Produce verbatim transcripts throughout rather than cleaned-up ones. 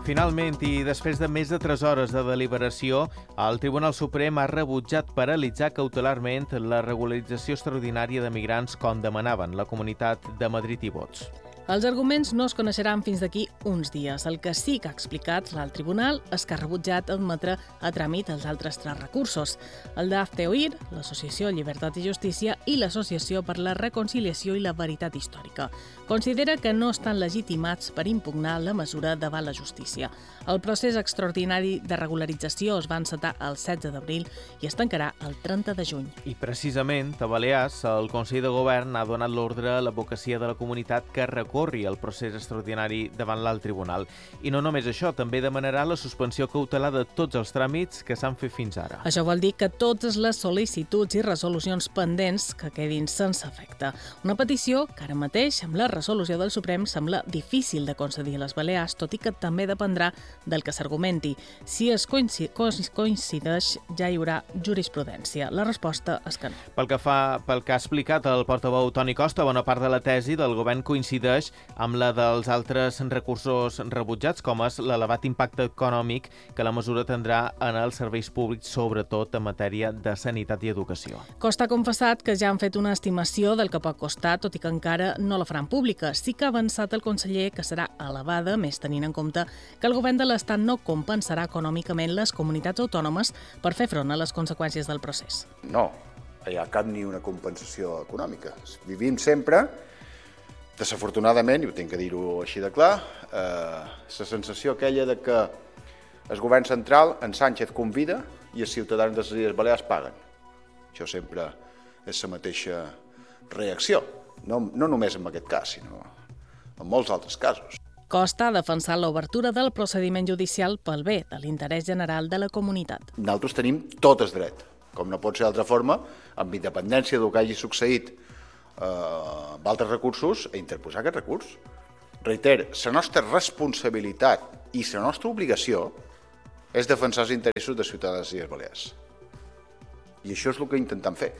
Finalment, i després de més de tres hores de deliberació, el Tribunal Suprem ha rebutjat paralitzar cautelarment la regularització extraordinària de migrants com demanaven la Comunitat de Madrid i Vots. Els arguments no es coneixeran fins d'aquí uns dies. El que sí que ha explicat l'alt tribunal és que ha rebutjat admetre a tràmit els altres tres recursos, el d'Hazte Oír, l'Associació Llibertat i Justícia i l'Associació per la Reconciliació i la Veritat Històrica. Considera que no estan legitimats per impugnar la mesura davant la justícia. El procés extraordinari de regularització es va encetar el setze d'abril i es tancarà el trenta de juny. I precisament, a Balears, el Consell de Govern ha donat l'ordre a l'advocacia de la comunitat que recorri el procés extraordinari davant l'alt tribunal. I no només això, també demanarà la suspensió cautelar de tots els tràmits que s'han fet fins ara. Això vol dir que totes les sol·licituds i resolucions pendents que quedin sense efecte. Una petició que ara mateix, amb la resolució del Suprem, sembla difícil de concedir a les Balears, tot i que també dependrà del que s'argumenti. Si es coincideix, ja hi haurà jurisprudència. La resposta és que no. Pel que fa, pel que ha explicat el portaveu Toni Costa, bona part de la tesi del govern coincideix amb la dels altres recursos rebutjats, com és l'elevat impacte econòmic que la mesura tindrà en els serveis públics, sobretot en matèria de sanitat i educació. Costa ha confessat que ja han fet una estimació del que pot costar, tot i que encara no la faran pública. Sí que ha avançat el conseller que serà elevada, més tenint en compte que el govern de l'Estat no compensarà econòmicament les comunitats autònomes per fer front a les conseqüències del procés. No, hi ha cap ni una compensació econòmica. Vivim sempre, desafortunadament, i ho tinc que dir-ho així de clar, eh, la sensació aquella de que el govern central, en Sánchez convida i els ciutadans de les Illes Balears paguen. Això sempre és la mateixa reacció, no, no només en aquest cas, sinó en molts altres casos. Costa ha defensat l'obertura del procediment judicial pel bé de l'interès general de la comunitat. Nosaltres tenim tot el dret, com no pot ser d'altra forma, amb independència del que hagi succeït eh, amb altres recursos, a interposar aquest recurs. Reiter, la nostra responsabilitat i la nostra obligació és defensar els interessos dels ciutadans de les Illes Balears. I això és el que intentem fer.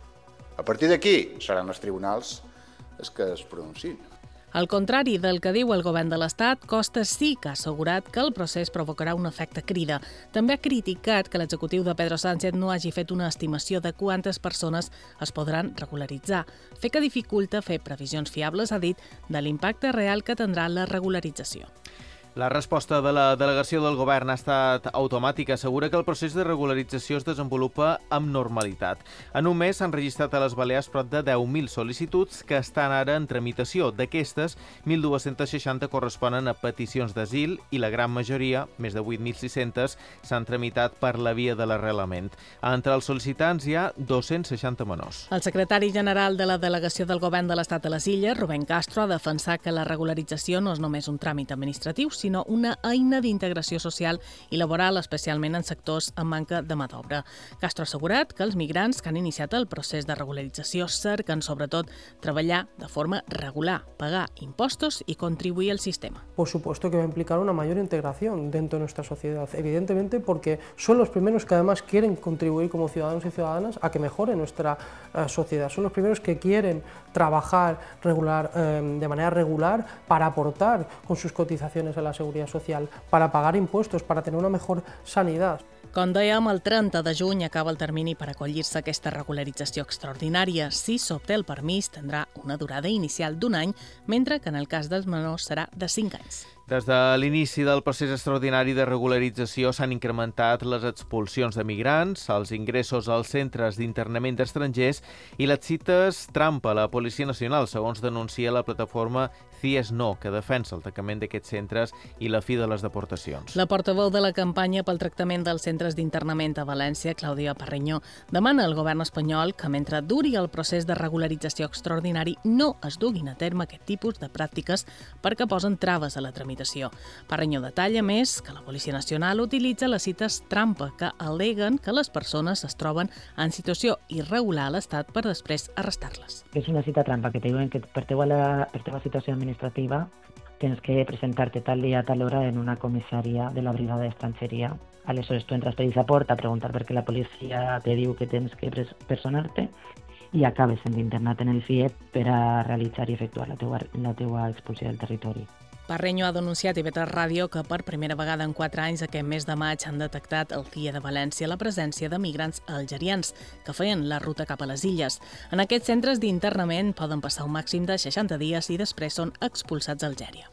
A partir d'aquí seran els tribunals els que es pronunciïn. Al contrari del que diu el govern de l'Estat, Costa sí que ha assegurat que el procés provocarà un efecte crida. També ha criticat que l'executiu de Pedro Sánchez no hagi fet una estimació de quantes persones es podran regularitzar, fet que dificulta fer previsions fiables, ha dit, de l'impacte real que tindrà la regularització. La resposta de la delegació del govern ha estat automàtica. Assegura que el procés de regularització es desenvolupa amb normalitat. En un mes s'han registrat a les Balears prop de deu mil sol·licituds que estan ara en tramitació. D'aquestes, mil dos-cents seixanta corresponen a peticions d'asil i la gran majoria, més de vuit mil sis-cents, s'han tramitat per la via de l'arrelament. Entre els sol·licitants hi ha dos-cents seixanta menors. El secretari general de la delegació del govern de l'Estat a les Illes, Rubén Castro, ha defensat que la regularització no és només un tràmit administratiu, sinó una eina d'integració social i laboral, especialment en sectors amb manca de mà d'obra. Castro ha assegurat que els migrants que han iniciat el procés de regularització cerquen, sobretot, treballar de forma regular, pagar impostos y contribuir al sistema. Por supuesto que va a implicar una mayor integración dentro de nuestra sociedad, evidentemente porque son los primeros que además quieren contribuir como ciudadanos y ciudadanas a que mejore nuestra uh, sociedad. Son los primeros que quieren trabajar regular, eh, de manera regular para aportar con sus cotizaciones a la seguridad social, para pagar impuestos, para tener una mejor sanidad. Com dèiem, el trenta de juny acaba el termini per acollir-se a aquesta regularització extraordinària. Si s'obté el permís, tindrà una durada inicial d'un any, mentre que en el cas dels menors serà de cinc anys. Des de l'inici del procés extraordinari de regularització s'han incrementat les expulsions de migrants, els ingressos als centres d'internament d'estrangers i les cites trampa a la Policia Nacional, segons denuncia la plataforma CIES No, que defensa el tancament d'aquests centres i la fi de les deportacions. La portaveu de la campanya pel tractament dels centres d'internament a València, Clàudia Parreño, demana al govern espanyol que mentre duri el procés de regularització extraordinari no es duguin a terme aquest tipus de pràctiques perquè posen traves a la tramitació. Parreño detalla més que la Policia Nacional utilitza les cites trampa que al·leguen que les persones es troben en situació irregular a l'Estat per després arrestar-les. Es una cita trampa que te diuen que per teua, la, per teua situació administrativa tienes que presentarte tal día a tal hora en una comisaría de la Brigada de Extranjería. Aleshores, tu entres per aquesta porta a preguntar per què la policia te diu que tens que personar-te i acabes sent internat en el C I E P per a realitzar i efectuar la teua, la teua expulsió del territori. Parreño ha denunciat a I V tres Ràdio que per primera vegada en quatre anys aquest mes de maig han detectat al C I E de València la presència de migrants algerians que feien la ruta cap a les illes. En aquests centres d'internament poden passar un màxim de seixanta dies i després són expulsats a Algèria.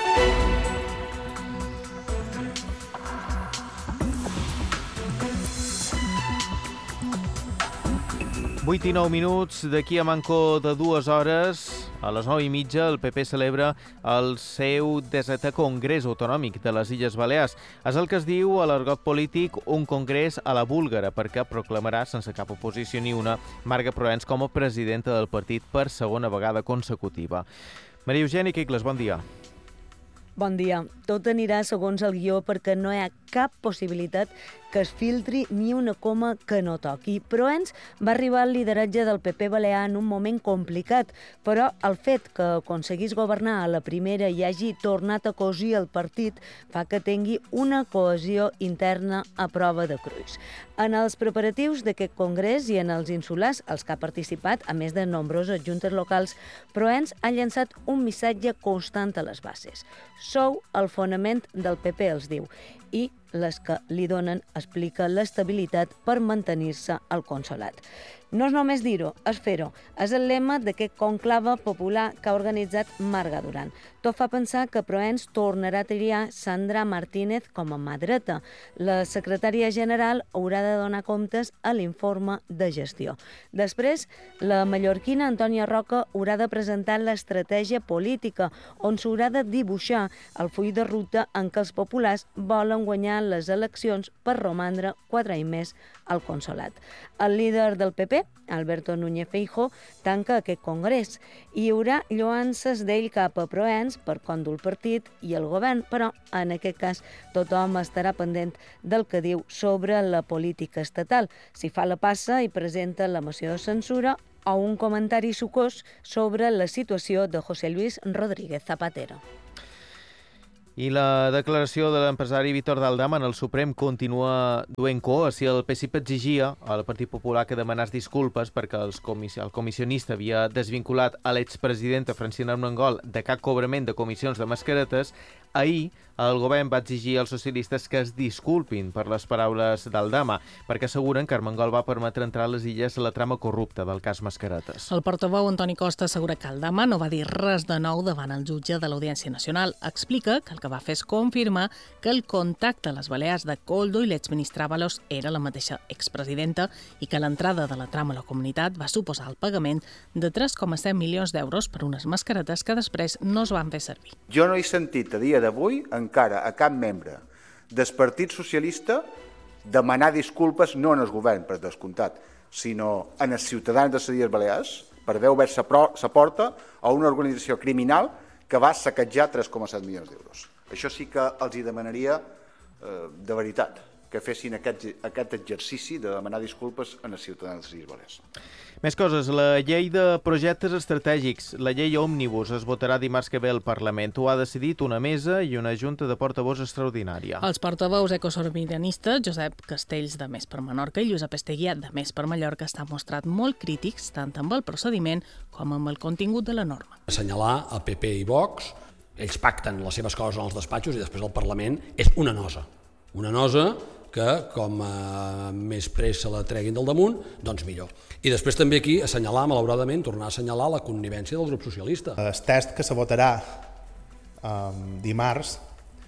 vuit i nou minuts, d'aquí a manco de dues hores, a les nou i mitja, el P P celebra el seu desè Congrés Autonòmic de les Illes Balears. És el que es diu a l'argot polític un congrés a la búlgara, perquè proclamarà, sense cap oposició ni una, Marga Proens com a presidenta del partit per segona vegada consecutiva. Maria Eugènia Quicles, bon dia. Bon dia. Tot anirà segons el guió perquè no hi ha cap possibilitat que es filtri ni una coma que no toqui. Proens va arribar al lideratge del P P balear en un moment complicat, però el fet que aconseguís governar a la primera i hagi tornat a cosir el partit fa que tingui una cohesió interna a prova de cruix. En els preparatius d'aquest congrés i en els insulars, els que ha participat, a més de nombroses juntes locals, Proens ha llançat un missatge constant a les bases. Sou el fonament del P P, els diu, i les que li donen explica l'estabilitat per mantenir-se al consolat. No és només dir-ho, és fer-ho. És el lema d'aquest conclave popular que ha organitzat Marga Duran. Tot fa pensar que Proens tornarà a triar Sandra Martínez com a mà dreta. La secretària general haurà de donar comptes a l'informe de gestió. Després, la mallorquina Antònia Roca haurà de presentar l'estratègia política, on s'haurà de dibuixar el full de ruta en què els populars volen guanyar les eleccions per romandre quatre anys més al consolat. El líder del P P, Alberto Núñez Feijóo, tanca aquest congrés. Hi haurà lloances d'ell cap a Proens per conduir el partit i el govern, però en aquest cas tothom estarà pendent del que diu sobre la política estatal, si fa la passa i presenta la moció de censura o un comentari sucós sobre la situació de José Luis Rodríguez Zapatero. I la declaració de l'empresari Víctor Daldama en el Suprem continua duent cua. Si el P S I exigia al Partit Popular que demanés disculpes perquè els comissi el comissionista havia desvinculat a l'expresidenta Francina Armengol de cap cobrament de comissions de mascaretes, ahir el govern va exigir als socialistes que es disculpin per les paraules d'Aldama, perquè asseguren que Armengol va permetre entrar a les illes la trama corrupta del cas Mascaretes. El portaveu Antoni Costa assegura que Aldama no va dir res de nou davant el jutge de l'Audiència Nacional. Explica que el que va fer és confirmar que el contacte a les Balears de Koldo i l'exministre Ábalos era la mateixa expresidenta i que l'entrada de la trama a la comunitat va suposar el pagament de tres coma set milions d'euros per unes mascaretes que després no es van fer servir. Jo no he sentit a dia d'avui encara a cap membre del Partit Socialista demanar disculpes no en el govern, per descomptat, sinó en els ciutadans de les Illes Balears per haver obert la porta a una organització criminal que va saquejar tres coma set milions d'euros. Això sí que els hi demanaria eh, de veritat, que fessin aquest, aquest exercici de demanar disculpes en els ciutadans de les Illes Balears. Més coses. La llei de projectes estratègics, la llei Òmnibus, es votarà dimarts que ve al Parlament. Ho ha decidit una mesa i una junta de portavots extraordinària. Els portaveus ecosobiranistes, Josep Castells, de Més per Menorca, i Josep Esteguià, de Més per Mallorca, estan mostrat molt crítics tant amb el procediment com amb el contingut de la norma. Assenyalar a P P i Vox, ells pacten les seves coses en els despatxos i després el Parlament és una nosa. Una nosa que com eh, més pressa la treguin del damunt, doncs millor. I després també aquí assenyalar, malauradament, tornar a assenyalar la connivència del grup socialista. El text que se votarà eh, dimarts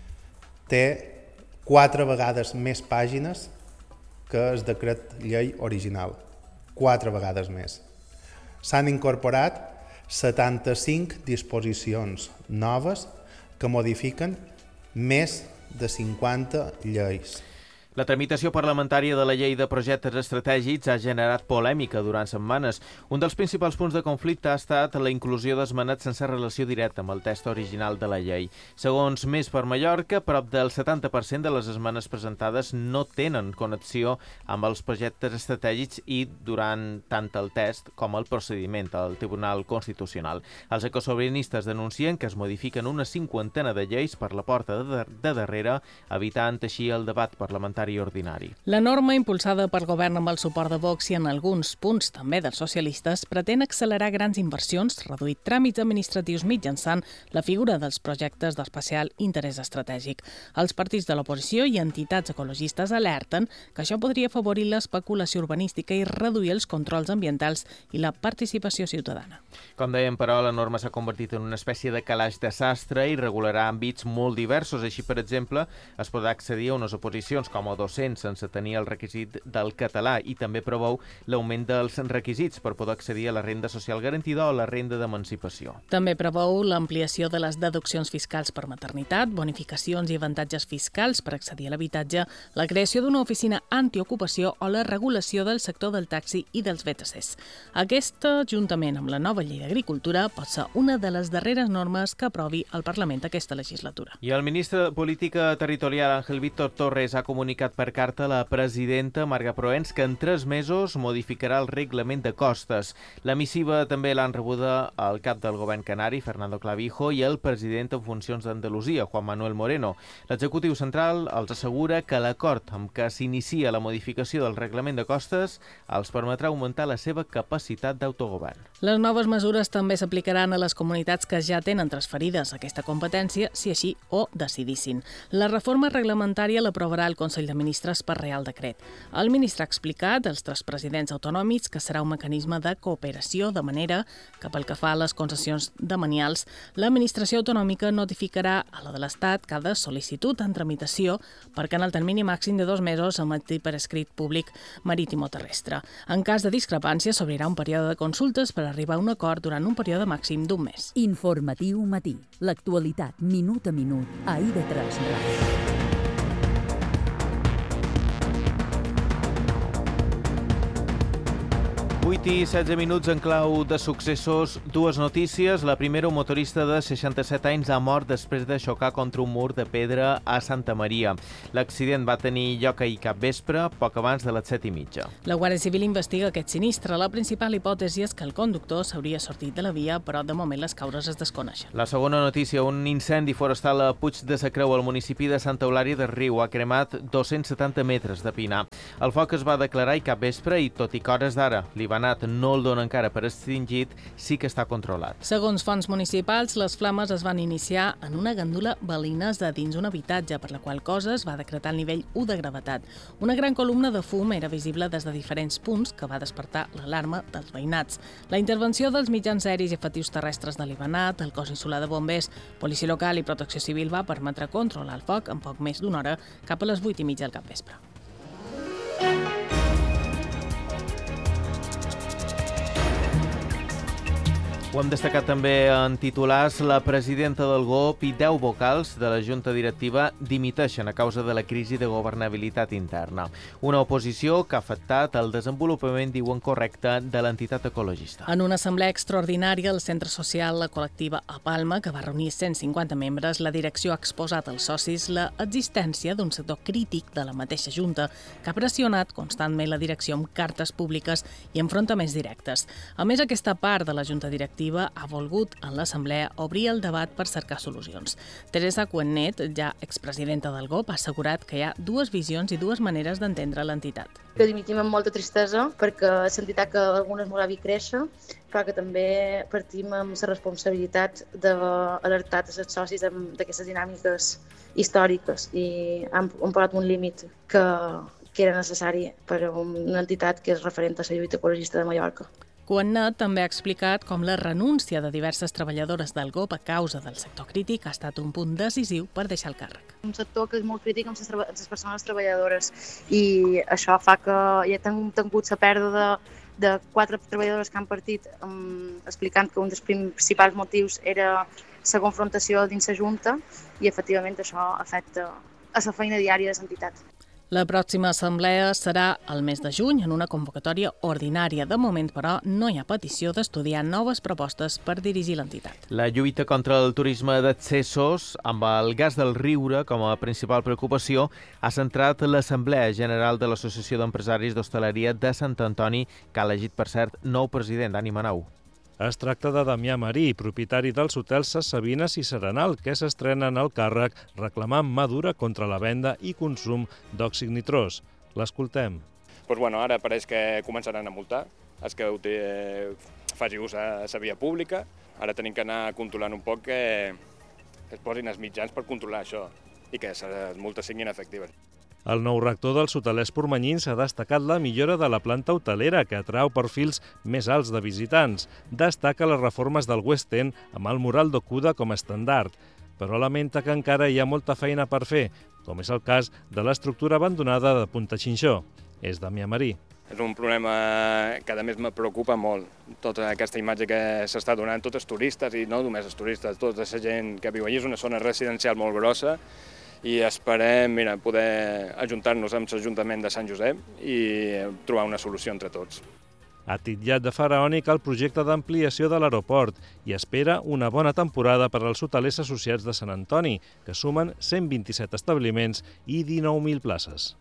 té quatre vegades més pàgines que el decret llei original. Quatre vegades més. S'han incorporat setanta-cinc disposicions noves que modifiquen més de cinquanta lleis. La tramitació parlamentària de la llei de projectes estratègics ha generat polèmica durant setmanes. Un dels principals punts de conflicte ha estat la inclusió d'esmenats sense relació directa amb el text original de la llei. Segons Més per Mallorca, prop del setanta per cent de les esmenes presentades no tenen connexió amb els projectes estratègics i durant tant el test com el procediment al Tribunal Constitucional. Els ecosobiranistes denuncien que es modifiquen una cinquantena de lleis per la porta de, de darrere, evitant així el debat parlamentari calendari ordinari. La norma impulsada pel govern amb el suport de Vox i en alguns punts també dels socialistes pretén accelerar grans inversions, reduir tràmits administratius mitjançant la figura dels projectes d'especial interès estratègic. Els partits de l'oposició i entitats ecologistes alerten que això podria afavorir l'especulació urbanística i reduir els controls ambientals i la participació ciutadana. Com dèiem, però, la norma s'ha convertit en una espècie de calaix de sastre i regularà àmbits molt diversos. Així, per exemple, es podrà accedir a unes oposicions com a docent sense tenir el requisit del català i també preveu l'augment dels requisits per poder accedir a la renda social garantida o la renda d'emancipació. També preveu l'ampliació de les deduccions fiscals per maternitat, bonificacions i avantatges fiscals per accedir a l'habitatge, la creació d'una oficina antiocupació o la regulació del sector del taxi i dels V T Cs. Aquesta, juntament amb la nova llei d'agricultura, pot ser una de les darreres normes que aprovi el Parlament aquesta legislatura. I el ministre de Política Territorial, Ángel Víctor Torres, ha comunicat per carta a la presidenta Marga Proens que en tres mesos modificarà el reglament de costes. La missiva també l'han rebuda el cap del govern canari, Fernando Clavijo, i el president en funcions d'Andalusia, Juan Manuel Moreno. L'executiu central els assegura que l'acord amb què s'inicia la modificació del reglament de costes els permetrà augmentar la seva capacitat d'autogovern. Les noves mesures també s'aplicaran a les comunitats que ja tenen transferides aquesta competència, si així ho decidissin. La reforma reglamentària l'aprovarà el Consell de Ministres per Real Decret. El ministre ha explicat als tres presidents autonòmics que serà un mecanisme de cooperació, de manera que pel que fa a les concessions demanials, l'administració autonòmica notificarà a la de l'Estat cada sol·licitud en tramitació perquè en el termini màxim de dos mesos emeti per escrit públic marítim o terrestre. En cas de discrepància, s'obrirà un període de consultes per arribar a un acord durant un període màxim d'un mes. Informatiu matí. L'actualitat minut a minut a I V tres Ràdio. vuit i setze minuts en clau de successos. Dues notícies. La primera, un motorista de seixanta-set anys ha mort després de xocar contra un mur de pedra a Santa Maria. L'accident va tenir lloc ahir capvespre, poc abans de les set i mitja. La Guàrdia Civil investiga aquest sinistre. La principal hipòtesi és que el conductor s'hauria sortit de la via, però de moment les causes es desconeixen. La segona notícia, un incendi forestal a Puig de la Creu, al municipi de Santa Eulària de Riu, ha cremat dos-cents setanta metres de pinar. El foc es va declarar ahir capvespre i, tot i que hores d'ara l'Ivanat no el dona encara per extingit, sí que està controlat. Segons fonts municipals, les flames es van iniciar en una gàndola veïnes de dins un habitatge, per la qual cosa es va decretar el nivell u de gravetat. Una gran columna de fum era visible des de diferents punts que va despertar l'alarma dels veïnats. La intervenció dels mitjans aeris i efectius terrestres de l'Ivanat, el cos insular de bombers, policia local i protecció civil va permetre controlar el foc en poc més d'una hora cap a les vuit i mitja del capvespre. Ho hem destacat també en titulars. La presidenta del G O P i deu vocals de la Junta Directiva dimiteixen a causa de la crisi de governabilitat interna. Una oposició que ha afectat el desenvolupament, diuen, correcte de l'entitat ecologista. En una assemblea extraordinària al Centre Social La Col·lectiva a Palma, que va reunir cent cinquanta membres, la direcció ha exposat als socis la existència d'un sector crític de la mateixa Junta que ha pressionat constantment la direcció amb cartes públiques i enfrontaments directes. A més, aquesta part de la Junta Directiva ha volgut en l'Assemblea obrir el debat per cercar solucions. Teresa Cuennet, ja expresidenta del G O P, ha assegurat que hi ha dues visions i dues maneres d'entendre l'entitat. Que dimitim amb molta tristesa perquè és l'entitat que algunes m'ho ha vist créixer, però que també partim amb la responsabilitat d'alertar els socis d'aquestes dinàmiques històriques i han, han posat un límit que, que era necessari per a una entitat que és referent a la lluita ecologista de Mallorca. Cuennet també ha explicat com la renúncia de diverses treballadores del G O P a causa del sector crític ha estat un punt decisiu per deixar el càrrec. Un sector que és molt crític amb les, les persones treballadores i això fa que ja hem tingut la pèrdua de, de quatre treballadores que han partit um, explicant que un dels principals motius era la confrontació dins la Junta i efectivament això afecta a la feina diària de l'entitat. La pròxima assemblea serà el mes de juny en una convocatòria ordinària. De moment, però, no hi ha petició d'estudiar noves propostes per dirigir l'entitat. La lluita contra el turisme d'accessos, amb el gas del riure com a principal preocupació, ha centrat l'Assemblea General de l'Associació d'Empresaris d'Hostaleria de Sant Antoni, que ha elegit, per cert, nou president, Dani Manau. Es tracta de Damià Marí, propietari dels hotels Ses Sabines i Serenal, que s'estrenen al càrrec reclamant mà dura contra la venda i consum d'òxid nitrós. L'escoltem. Pues bueno, ara pareix que començaran a multar els que faci ús a la via pública. Ara tenim que anar controlant un poc que es posin els mitjans per controlar això i que les multes siguin efectives. El nou rector dels hotelers pormanyins ha destacat la millora de la planta hotelera, que atrau perfils més alts de visitants. Destaca les reformes del West End amb el mural d'Okuda com a estandard, però lamenta que encara hi ha molta feina per fer, com és el cas de l'estructura abandonada de Punta Xinxó. És Damià Marí. És un problema que a més me preocupa molt, tota aquesta imatge que s'està donant, tots els turistes, i no només els turistes, tota la gent que viu allí. És una zona residencial molt grossa i esperem mira, poder ajuntar-nos amb l'Ajuntament de Sant Josep i trobar una solució entre tots. Ha titllat de faraònic el projecte d'ampliació de l'aeroport i espera una bona temporada per als hotelers associats de Sant Antoni, que sumen cent vint-i-set establiments i dinou mil places.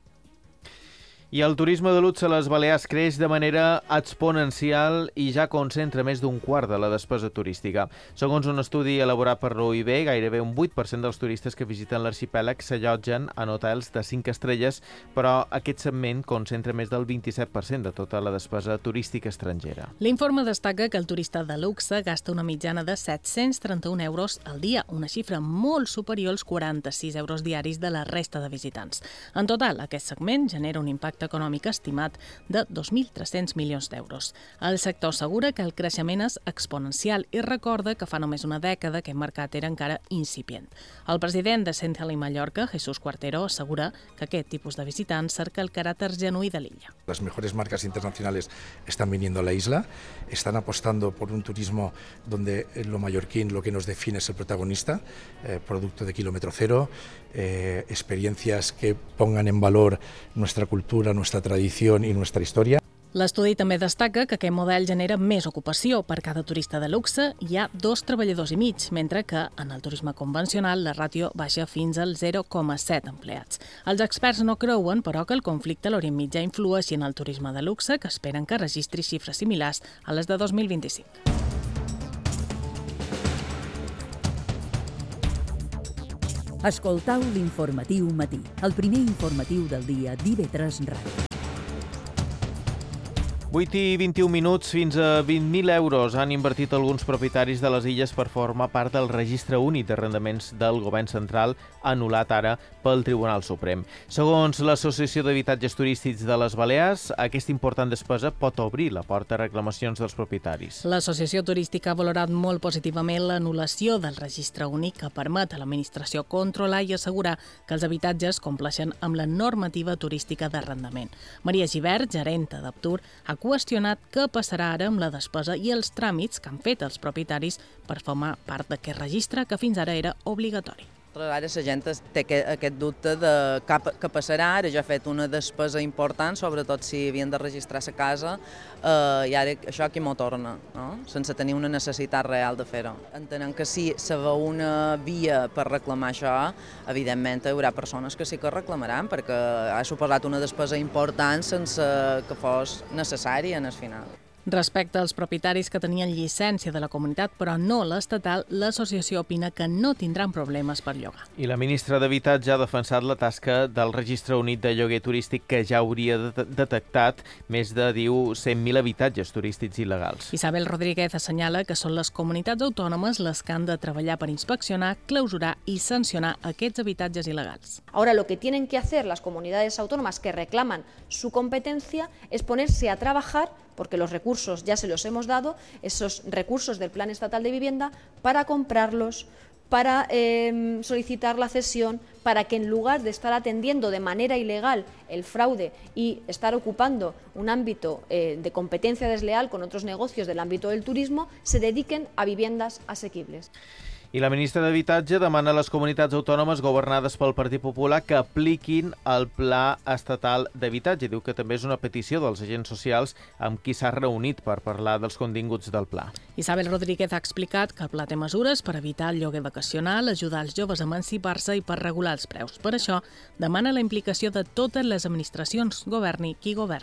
I el turisme de luxe a les Balears creix de manera exponencial i ja concentra més d'un quart de la despesa turística. Segons un estudi elaborat per l'O I B, gairebé un vuit per cent dels turistes que visiten l'arxipèlag s'allotgen en hotels de cinc estrelles, però aquest segment concentra més del vint-i-set per cent de tota la despesa turística estrangera. L'informe destaca que el turista de luxe gasta una mitjana de set-cents trenta-un euros al dia, una xifra molt superior als quaranta-sis euros diaris de la resta de visitants. En total, aquest segment genera un impacte econòmic estimat de dos mil tres-cents milions d'euros. El sector assegura que el creixement és exponencial i recorda que fa només una dècada que el mercat era encara incipient. El president de Central i Mallorca, Jesús Cuartero, assegura que aquest tipus de visitants cerca el caràcter genuí de l'illa. Las mejores marcas internacionales están viniendo a la isla, están apostando por un turismo donde lo mallorquín, lo que nos define es el protagonista, eh, producto de kilómetro cero, eh, experiencias que pongan en valor nuestra cultura, nuestra tradición y nuestra historia. L'estudi també destaca que aquest model genera més ocupació. Per cada turista de luxe hi ha dos treballadors i mig, mentre que en el turisme convencional la ràtio baixa fins al zero coma set empleats. Els experts no creuen, però, que el conflicte a l'Orient Mitjà influeixi en el turisme de luxe, que esperen que registri xifres similars a les de dos mil vint-i-cinc. Escoltau l'informatiu matí, el primer informatiu del dia d'I V tres Ràdio. vuit i vint-i-un minuts, fins a vint mil euros han invertit alguns propietaris de les illes per formar part del registre únic d'arrendaments del govern central, anul·lat ara pel Tribunal Suprem. Segons l'Associació d'Habitatges Turístics de les Balears, aquesta important despesa pot obrir la porta a reclamacions dels propietaris. L'Associació Turística ha valorat molt positivament l'anul·lació del registre únic que permet a l'administració controlar i assegurar que els habitatges compleixen amb la normativa turística d'arrendament. Maria Gibert, gerenta d'Aptur, ha qüestionat què passarà ara amb la despesa i els tràmits que han fet els propietaris per formar part d'aquest registre que fins ara era obligatori. Ara la gent té aquest dubte de què passarà. Ara ja ha fet una despesa important, sobretot si havien de registrar la casa, i ara això aquí m'ho torna, sense tenir una necessitat real de fer-ho. Entenem que si se veu una via per reclamar això, evidentment hi haurà persones que sí que reclamaran, perquè ha suposat una despesa important sense que fos necessari en el final. Respecte als propietaris que tenien llicència de la comunitat però no l'estatal, l'associació opina que no tindran problemes per llogar. I la ministra d'Habitatge ha defensat la tasca del Registre Únic de Lloguer Turístic que ja hauria de detectat més de, diu, cent mil habitatges turístics il·legals. Isabel Rodríguez assenyala que són les comunitats autònomes les que han de treballar per inspeccionar, clausurar i sancionar aquests habitatges il·legals. Ahora lo que tienen que hacer las comunidades autónomas que reclaman su competencia es ponerse a trabajar, porque los recursos ya se los hemos dado, esos recursos del Plan Estatal de Vivienda, para comprarlos, para eh, solicitar la cesión, para que en lugar de estar atendiendo de manera ilegal el fraude y estar ocupando un ámbito eh, de competencia desleal con otros negocios del ámbito del turismo, se dediquen a viviendas asequibles. I la ministra d'Habitatge demana a les comunitats autònomes governades pel Partit Popular que apliquin el Pla Estatal d'Habitatge. Diu que també és una petició dels agents socials amb qui s'ha reunit per parlar dels continguts del pla. Isabel Rodríguez ha explicat que el pla té mesures per evitar el lloguer vacacional, ajudar els joves a emancipar-se i per regular els preus. Per això, demana la implicació de totes les administracions, governi qui governi.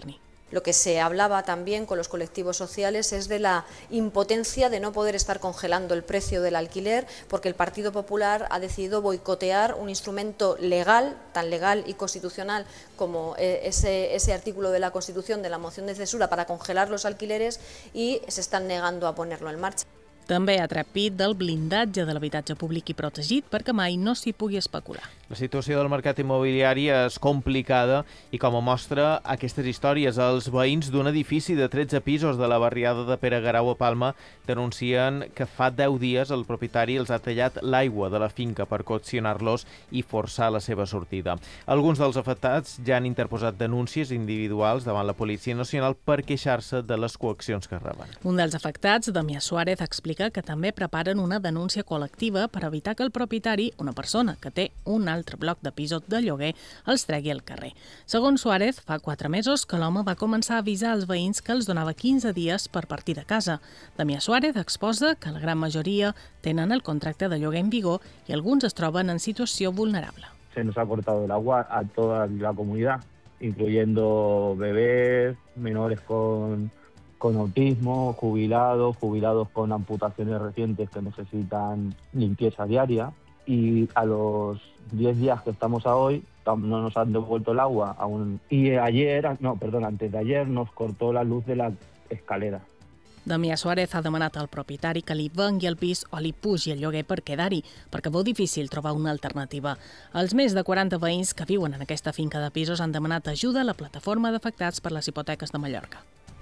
Lo que se hablaba también con los colectivos sociales es de la impotencia de no poder estar congelando el precio del alquiler porque el Partido Popular ha decidido boicotear un instrumento legal, tan legal y constitucional como ese, ese artículo de la Constitución de la moción de censura para congelar los alquileres, y se están negando a ponerlo en marcha. També ha tret pit del blindatge de l'habitatge públic i protegit perquè mai no s'hi pugui especular. La situació del mercat immobiliari és complicada i, com a mostra, aquestes històries. Els veïns d'un edifici de tretze pisos de la barriada de Pere Garau a Palma denuncien que fa deu dies el propietari els ha tallat l'aigua de la finca per coaccionar-los i forçar la seva sortida. Alguns dels afectats ja han interposat denúncies individuals davant la Policia Nacional per queixar-se de les coaccions que reben. Un dels afectats, Damià Suárez, explica que també preparen una denúncia col·lectiva per evitar que el propietari, una persona que té un altre bloc de pisos de lloguer, els tregui al carrer. Segons Suárez, fa quatre mesos que l'home va començar a avisar als veïns que els donava quinze dies per partir de casa. Damià Suárez exposa que la gran majoria tenen el contracte de lloguer en vigor i alguns es troben en situació vulnerable. Se nos ha cortado el agua a toda la comunidad, incluyendo bebés, menores con... con autismo, jubilados, jubilados con amputaciones recientes que necesitan limpieza diaria, y a los diez días que estamos a hoy no nos han devuelto el agua aún. Y ayer, no, perdón, antes de ayer nos cortó la luz de la escalera. Damià Suárez ha demanat al propietari que li vengui el pis o li pugi el lloguer per quedar-hi, perquè veu difícil trobar una alternativa. Els més de quaranta veïns que viuen en aquesta finca de pisos han demanat ajuda a la plataforma d'afectats per les hipoteques de Mallorca.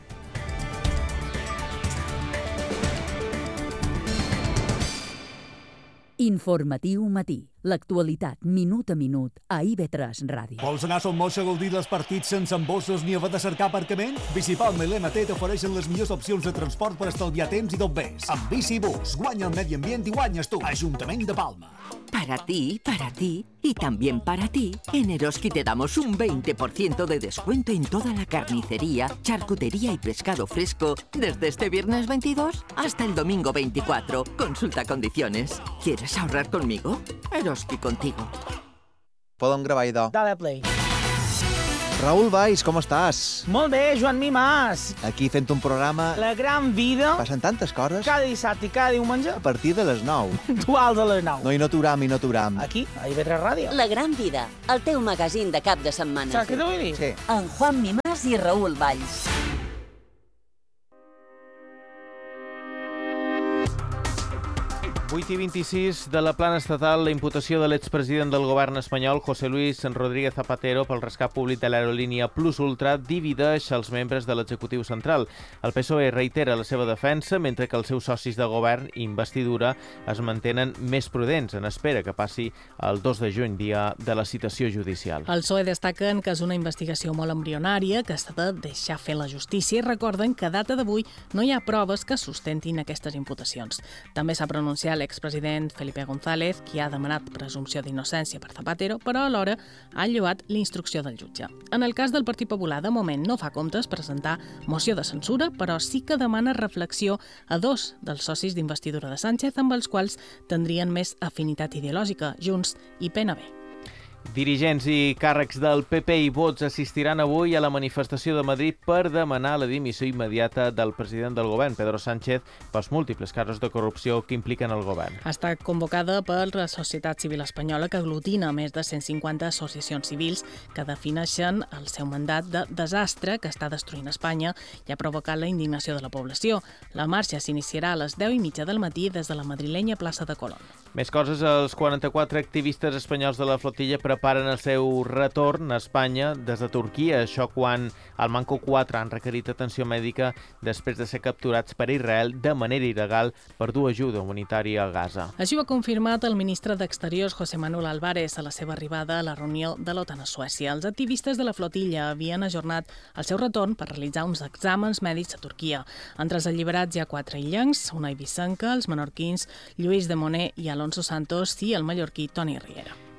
Informatiu matí. L'actualitat minut a minut a I V tres Ràdio. Vols anar a Son Moix a gaudir dels partits sense embossos ni haver de cercar aparcament? Bicipalma i l'M T t'ofereixen les millors opcions de transport per estalviar temps i tot ves. Amb Bicibus, guanya el medi ambient i guanyes tu. Ajuntament de Palma. Para ti, para ti y también para ti, en Eroski te damos un veinte por ciento de descuento en toda la carnicería, charcutería y pescado fresco desde este viernes veintidós hasta el domingo veinticuatro. Consulta condiciones. ¿Quieres ahorrar conmigo? Eroski contigo. Podem gravar, idò? Dale play. Raül Valls, com estàs? Molt bé, Joan Mimàs. Aquí fent un programa... La gran vida. Passen tantes coses. Cada dissabte i cada diumenge. A partir de les nou. Duals a les nou. No, i no t'uram, i no t'uram. Aquí, a I V tres Ràdio. La gran vida, el teu magazín de cap de setmana. Saps què t'ho vull dir? Sí. En Juan Mimàs i Raül Valls. vuit i vint-i-sis de la plana estatal, la imputació de l'expresident del govern espanyol, José Luis Rodríguez Zapatero, pel rescat públic de l'aerolínia Plus Ultra, divideix els membres de l'executiu central. El P S O E reitera la seva defensa, mentre que els seus socis de govern i investidura es mantenen més prudents, en espera que passi el dos de juny, dia de la citació judicial. El P S O E destaquen que és una investigació molt embrionària, que s'ha de deixar fer la justícia, i recorden que a data d'avui no hi ha proves que sustentin aquestes imputacions. També s'ha pronunciat l'expresident Felipe González, qui ha demanat presumpció d'innocència per Zapatero, però alhora ha lloat l'instrucció del jutge. En el cas del Partit Popular, de moment no fa comptes presentar moció de censura, però sí que demana reflexió a dos dels socis d'investidura de Sánchez, amb els quals tindrien més afinitat ideològica, Junts i P N B. Dirigents i càrrecs del P P i Vox assistiran avui a la manifestació de Madrid per demanar la dimissió immediata del president del govern, Pedro Sánchez, pels múltiples casos de corrupció que impliquen el govern. Ha estat convocada per la societat civil espanyola, que aglutina més de cent cinquanta associacions civils que defineixen el seu mandat de desastre que està destruint Espanya i ha provocat la indignació de la població. La marxa s'iniciarà a les deu i mitja del matí des de la madrilenya plaça de Colón. Més coses, els quaranta-quatre activistes espanyols de la flotilla preparen el seu retorn a Espanya des de Turquia, això quan el Manco quatre han requerit atenció mèdica després de ser capturats per Israel de manera il·legal per dur ajuda humanitària a Gaza. Així ho ha confirmat el ministre d'Exteriors, José Manuel Álvarez, a la seva arribada a la reunió de l'OTAN a Suècia. Els activistes de la flotilla havien ajornat el seu retorn per realitzar uns exàmens mèdics a Turquia. Entre els alliberats hi ha quatre illencs, una eivissenca, els menorquins Lluís de Moner i Alonso Santos i el mallorquí Toni Riera.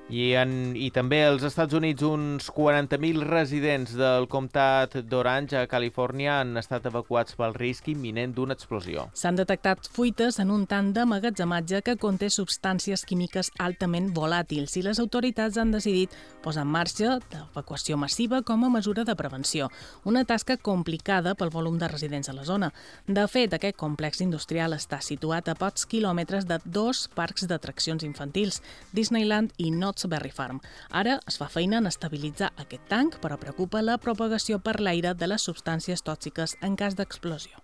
I, en, I també als Estats Units uns quaranta mil residents del comtat d'Orange a Califòrnia han estat evacuats pel risc imminent d'una explosió. S'han detectat fuites en un tanc d'emmagatzematge que conté substàncies químiques altament volàtils i les autoritats han decidit posar en marxa l'evacuació massiva com a mesura de prevenció. Una tasca complicada pel volum de residents a la zona. De fet, aquest complex industrial està situat a pocs quilòmetres de dos parcs d'atraccions infantils, Disneyland i Knott's Berry Farm. Ara es fa feina en estabilitzar aquest tanc, però preocupa la propagació per l'aire de les substàncies tòxiques en cas d'explosió.